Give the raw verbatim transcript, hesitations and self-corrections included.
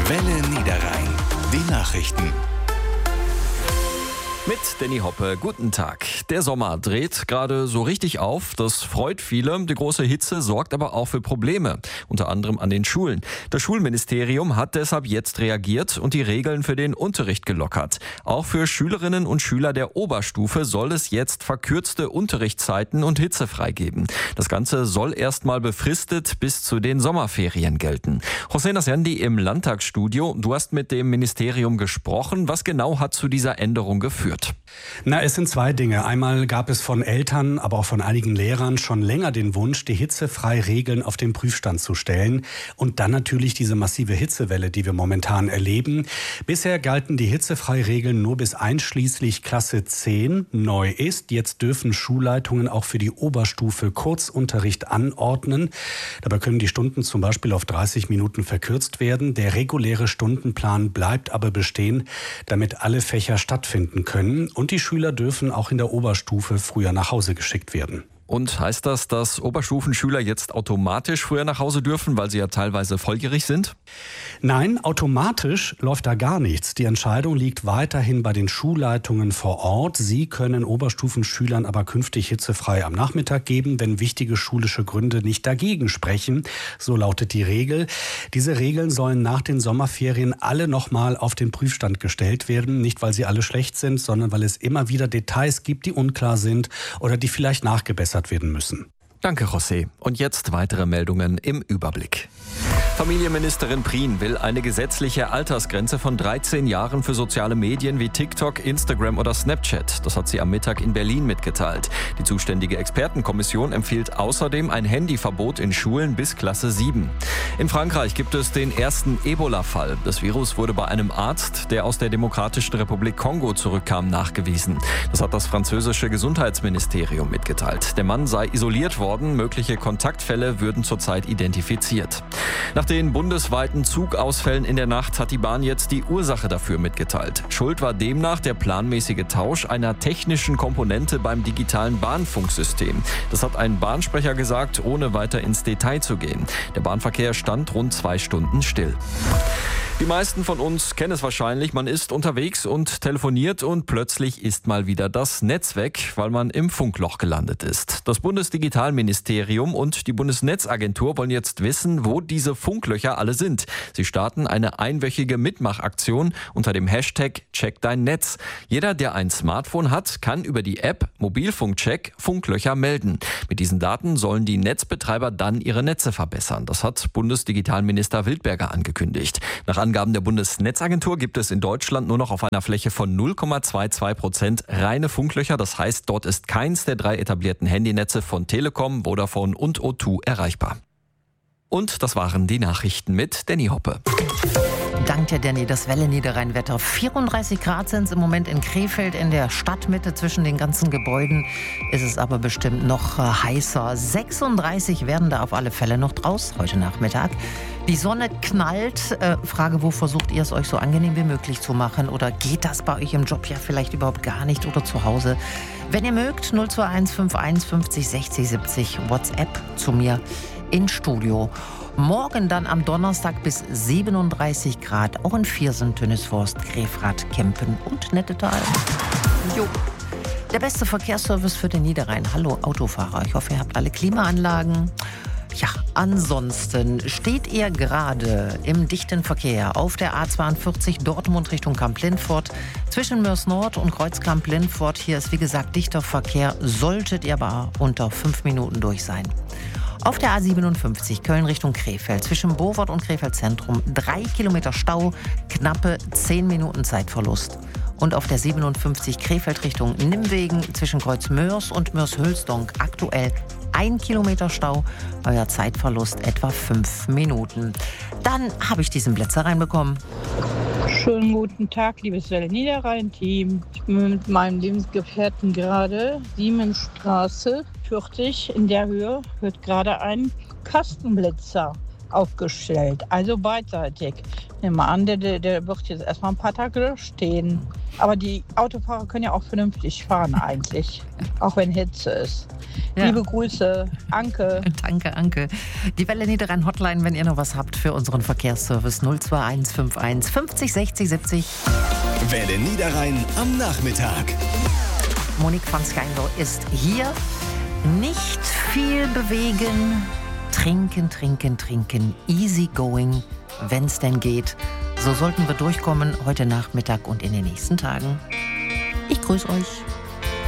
Welle Niederrhein. Die Nachrichten. Mit Danny Hoppe, guten Tag. Der Sommer dreht gerade so richtig auf. Das freut viele. Die große Hitze sorgt aber auch für Probleme, unter anderem an den Schulen. Das Schulministerium hat deshalb jetzt reagiert und die Regeln für den Unterricht gelockert. Auch für Schülerinnen und Schüler der Oberstufe soll es jetzt verkürzte Unterrichtszeiten und hitzefrei geben. Das Ganze soll erstmal befristet bis zu den Sommerferien gelten. Hossein Assendi im Landtagsstudio. Du hast mit dem Ministerium gesprochen. Was genau hat zu dieser Änderung geführt? Na, es sind zwei Dinge. Einmal gab es von Eltern, aber auch von einigen Lehrern schon länger den Wunsch, die hitzefreie Regeln auf den Prüfstand zu stellen. Und dann natürlich diese massive Hitzewelle, die wir momentan erleben. Bisher galten die hitzefreie Regeln nur bis einschließlich Klasse zehn. Neu ist, jetzt dürfen Schulleitungen auch für die Oberstufe Kurzunterricht anordnen. Dabei können die Stunden zum Beispiel auf dreißig Minuten verkürzt werden. Der reguläre Stundenplan bleibt aber bestehen, damit alle Fächer stattfinden können. Und die Schüler dürfen auch in der Oberstufe früher nach Hause geschickt werden. Und heißt das, dass Oberstufenschüler jetzt automatisch früher nach Hause dürfen, weil sie ja teilweise volljährig sind? Nein, automatisch läuft da gar nichts. Die Entscheidung liegt weiterhin bei den Schulleitungen vor Ort. Sie können Oberstufenschülern aber künftig hitzefrei am Nachmittag geben, wenn wichtige schulische Gründe nicht dagegen sprechen. So lautet die Regel. Diese Regeln sollen nach den Sommerferien alle nochmal auf den Prüfstand gestellt werden. Nicht, weil sie alle schlecht sind, sondern weil es immer wieder Details gibt, die unklar sind oder die vielleicht nachgebessert werden müssen. Danke, José. Und jetzt weitere Meldungen im Überblick. Familienministerin Prien will eine gesetzliche Altersgrenze von dreizehn Jahren für soziale Medien wie TikTok, Instagram oder Snapchat. Das hat sie am Mittag in Berlin mitgeteilt. Die zuständige Expertenkommission empfiehlt außerdem ein Handyverbot in Schulen bis Klasse sieben. In Frankreich gibt es den ersten Ebola-Fall. Das Virus wurde bei einem Arzt, der aus der Demokratischen Republik Kongo zurückkam, nachgewiesen. Das hat das französische Gesundheitsministerium mitgeteilt. Der Mann sei isoliert worden, mögliche Kontaktfälle würden zurzeit identifiziert. Nach den bundesweiten Zugausfällen in der Nacht hat die Bahn jetzt die Ursache dafür mitgeteilt. Schuld war demnach der planmäßige Tausch einer technischen Komponente beim digitalen Bahnfunksystem. Das hat ein Bahnsprecher gesagt, ohne weiter ins Detail zu gehen. Der Bahnverkehr stand rund zwei Stunden still. Die meisten von uns kennen es wahrscheinlich, man ist unterwegs und telefoniert und plötzlich ist mal wieder das Netz weg, weil man im Funkloch gelandet ist. Das Bundesdigitalministerium und die Bundesnetzagentur wollen jetzt wissen, wo diese Funklöcher alle sind. Sie starten eine einwöchige Mitmachaktion unter dem Hashtag Check dein Netz. Jeder, der ein Smartphone hat, kann über die App Mobilfunkcheck Funklöcher melden. Mit diesen Daten sollen die Netzbetreiber dann ihre Netze verbessern. Das hat Bundesdigitalminister Wildberger angekündigt. Nach Angaben der Bundesnetzagentur gibt es in Deutschland nur noch auf einer Fläche von null Komma zweiundzwanzig Prozent reine Funklöcher. Das heißt, dort ist keins der drei etablierten Handynetze von Telekom, Vodafone und O zwei erreichbar. Und das waren die Nachrichten mit Danny Hoppe. Danke, Danny. Das Welle Niederrhein-Wetter. vierunddreißig Grad sind es im Moment in Krefeld. In der Stadtmitte zwischen den ganzen Gebäuden ist es aber bestimmt noch heißer. sechsunddreißig werden da auf alle Fälle noch draus heute Nachmittag. Die Sonne knallt. Äh, Frage, wo versucht ihr es euch so angenehm wie möglich zu machen? Oder geht das bei euch im Job ja vielleicht überhaupt gar nicht oder zu Hause? Wenn ihr mögt, null zwei eins fünf eins fünfzig sechzig siebzig WhatsApp zu mir ins Studio. Morgen dann am Donnerstag bis siebenunddreißig Grad, auch in Viersen, Tönnesforst, Grefrath, Kempen und Nettetal. Jo. Der beste Verkehrsservice für den Niederrhein. Hallo Autofahrer, ich hoffe, ihr habt alle Klimaanlagen. Ja, ansonsten steht ihr gerade im dichten Verkehr auf der A zweiundvierzig Dortmund Richtung Kamp-Lindfort. Zwischen Mörs Nord und Kreuzkamp-Lindfort, hier ist wie gesagt dichter Verkehr, solltet ihr aber unter fünf Minuten durch sein. Auf der A siebenundfünfzig Köln Richtung Krefeld zwischen Bovard und Krefeld Zentrum drei Kilometer Stau, knappe zehn Minuten Zeitverlust. Und auf der siebenundfünfzig Krefeld Richtung Nimwegen zwischen Kreuz Mörs und Mörs-Hülsdonk aktuell ein Kilometer Stau, euer Zeitverlust etwa fünf Minuten. Dann habe ich diesen Blitzer reinbekommen. Schönen guten Tag, liebes Welle Niederrhein-Team. Ich bin mit meinem Lebensgefährten gerade Siemensstraße vierzig in der Höhe, wird gerade ein Kastenblitzer aufgestellt, also beidseitig. Ich nehme an, der, der wird jetzt erstmal ein paar Tage stehen. Aber die Autofahrer können ja auch vernünftig fahren eigentlich, auch wenn Hitze ist. Ja. Liebe Grüße, Anke. Danke, Anke. Die Welle Niederrhein Hotline, wenn ihr noch was habt für unseren Verkehrsservice null zwei eins fünf eins fünfzig sechzig siebzig. Welle Niederrhein am Nachmittag. Monique van Schijndel ist hier. Nicht viel bewegen. Trinken, trinken, trinken. Easy going, wenn es denn geht. So sollten wir durchkommen heute Nachmittag und in den nächsten Tagen. Ich grüße euch.